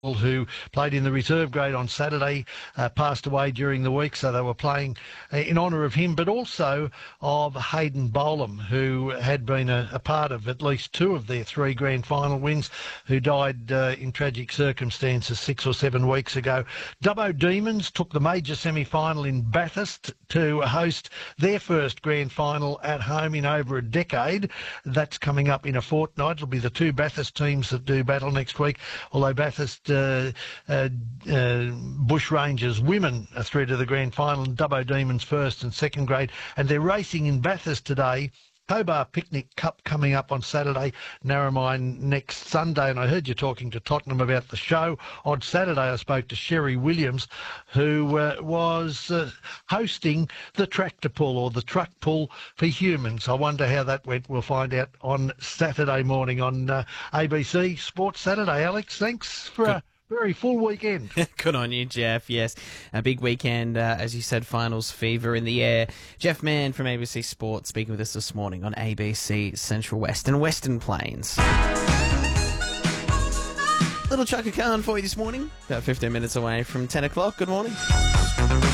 who played in the reserve grade on Saturday, passed away during the week, so they were playing in honour of him, but also of Hayden Bolam, who had been a part of at least two of their three grand final wins, who died in tragic circumstances 6 or 7 weeks ago. Dubbo Demons took the major semi-final in Bathurst to host their first grand final at home in over a decade. That's coming up in a fortnight. It'll be the two Bathurst teams that do battle next week, although Bathurst Bush Rangers women are through to the grand final, and Dubbo Demons first and second grade, and they're racing in Bathurst today. Hobart Picnic Cup coming up on Saturday, Narromine next Sunday, and I heard you talking to Tottenham about the show. On Saturday I spoke to Sherry Williams, who was hosting the tractor pull, or the truck pull for humans. I wonder how that went. We'll find out on Saturday morning on ABC Sports Saturday. Alex, thanks for a very full weekend. Good on you, Jeff. Yes, a big weekend, as you said, finals fever in the air. Jeff Mann from ABC Sports speaking with us this morning on ABC Central West and Western Plains. Little Chaka Khan for you this morning, about 15 minutes away from 10 o'clock. Good morning.